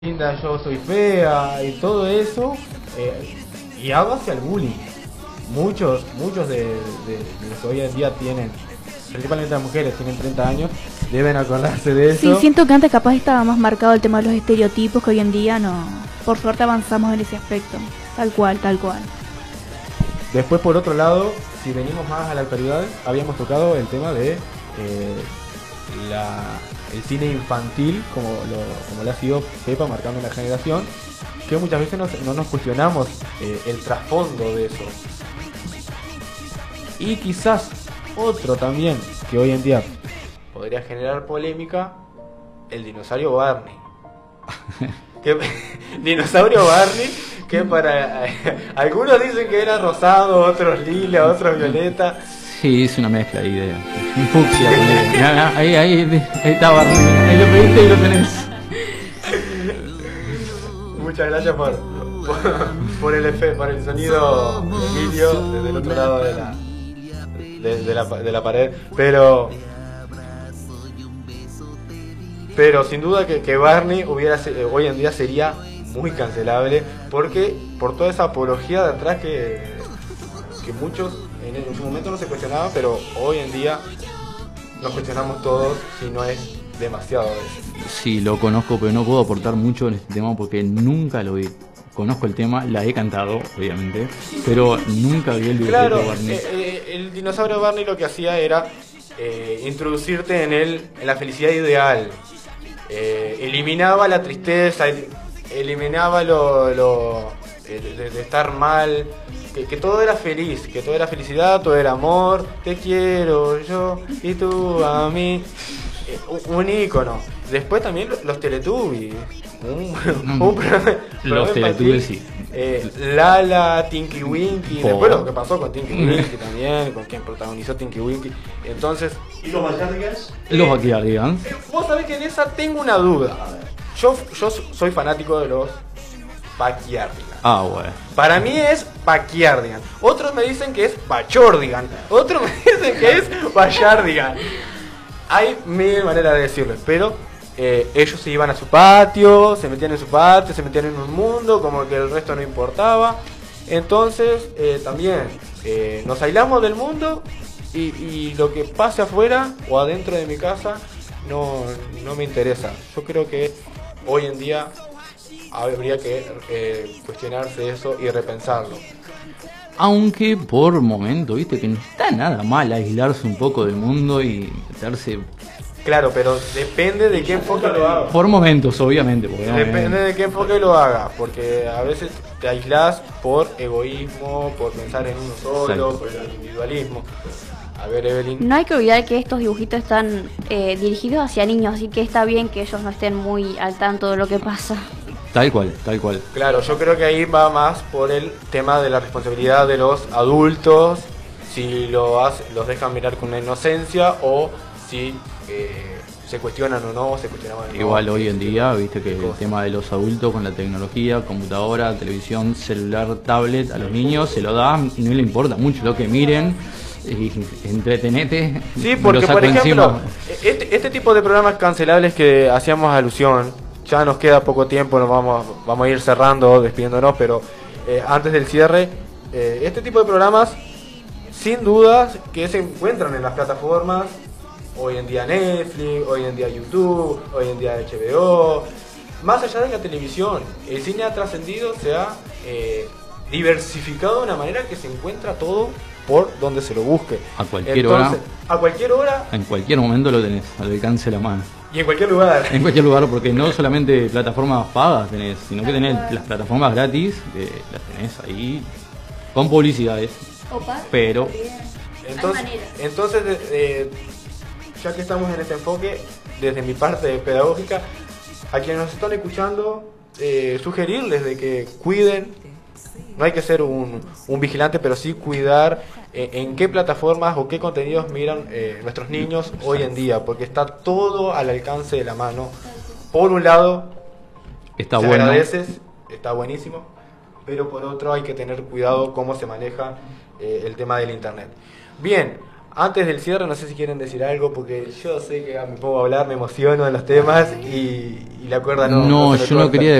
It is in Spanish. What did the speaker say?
linda, yo soy fea y todo eso, y hago hacia el bullying. Muchos de los que hoy en día tienen, principalmente las mujeres, tienen 30 años, deben acordarse de eso. Sí, siento que antes capaz estaba más marcado el tema de los estereotipos, que hoy en día no. Por suerte avanzamos en ese aspecto. Tal cual, tal cual. Después, por otro lado, si venimos más a la actualidad, habíamos tocado el tema de el cine infantil, como le ha sido Pepa, marcando una generación, que muchas veces no nos cuestionamos el trasfondo de eso. Y quizás otro también, que hoy en día podría generar polémica, el dinosaurio Barney. Dinosaurio Barney, que para algunos dicen que era rosado, otros lila, otros violeta. Sí, es una mezcla ahí de un fucsia. Ahí está Barney, ahí lo pediste y lo tenés. Muchas gracias por el sonido de Emilio desde el otro lado de la pared, pero sin duda que Barney hoy en día sería muy cancelable, porque por toda esa apología de atrás que muchos en su momento no se cuestionaban, pero hoy en día nos cuestionamos todos si no es demasiado eso. Sí, lo conozco, pero no puedo aportar mucho en este tema porque nunca lo vi. Conozco el tema, la he cantado, obviamente, pero nunca vi el video de Barney. El dinosaurio Barney lo que hacía era introducirte en la felicidad ideal. Eliminaba la tristeza, eliminaba de estar mal, que todo era feliz, que todo era felicidad, todo era amor, te quiero yo y tú a mí. Un ícono. Después también los Teletubbies. Los Teletubbies, sí. Lala, Tinky Winky. Después lo que pasó con Tinky Winky también, con quien protagonizó Tinky Winky. Entonces, ¿y los Backyardigans? Los Backyardigans. Vos sabés que en esa tengo una duda. Yo soy fanático de los Backyardigans. Ah, bueno. Para mí es Backyardigan. Otros me dicen que es Bachordigan. Otros me dicen que es Backyardigan. Hay mil maneras de decirlo, pero ellos se iban a su patio, se metían en su patio, se metían en un mundo, como que el resto no importaba. Entonces, también nos aislamos del mundo y lo que pase afuera o adentro de mi casa no me interesa. Yo creo que hoy en día habría que cuestionarse eso y repensarlo. Aunque por momento, viste que no está nada mal aislarse un poco del mundo y meterse. Claro, pero depende de qué enfoque lo haga. Por momentos, obviamente. Depende de qué enfoque lo haga, porque a veces te aislás por egoísmo, por pensar en uno solo, exacto, por el individualismo. A ver, Evelyn. No hay que olvidar que estos dibujitos están dirigidos hacia niños, así que está bien que ellos no estén muy al tanto de lo que pasa. Tal cual, tal cual. Claro, yo creo que ahí va más por el tema de la responsabilidad de los adultos, si los dejan mirar con una inocencia o si se cuestionan o no, se cuestionaban o no. Igual hoy en día, viste que el tema de los adultos con la tecnología, computadora, televisión, celular, tablet, a los niños se lo da y no le importa mucho lo que miren. Y entretenete. Sí, porque por ejemplo, este tipo de programas cancelables que hacíamos alusión, ya nos queda poco tiempo, nos vamos a ir cerrando, despidiéndonos, pero antes del cierre, este tipo de programas, sin dudas, que se encuentran en las plataformas, hoy en día Netflix, hoy en día YouTube, hoy en día HBO, más allá de la televisión, el cine ha trascendido, se ha diversificado de una manera que se encuentra todo por donde se lo busque. A cualquier hora. A cualquier hora. En cualquier momento lo tenés, al alcance de la mano. Y en cualquier lugar. En cualquier lugar, porque no solamente plataformas pagas tenés, sino que tenés las plataformas gratis, las tenés ahí con publicidades. Opa, pero entonces ya que estamos en este enfoque, desde mi parte pedagógica, a quienes nos están escuchando, sugerirles de que cuiden. No hay que ser un vigilante, pero sí cuidar en qué plataformas o qué contenidos miran nuestros niños hoy en día, porque está todo al alcance de la mano. Por un lado, está se bueno, agradeces, está buenísimo, pero por otro hay que tener cuidado cómo se maneja el tema del internet. Bien, Antes del cierre, no sé si quieren decir algo, porque yo sé que me pongo a hablar, me emociono en los temas y la cuerda no. No, se me yo no corta. quería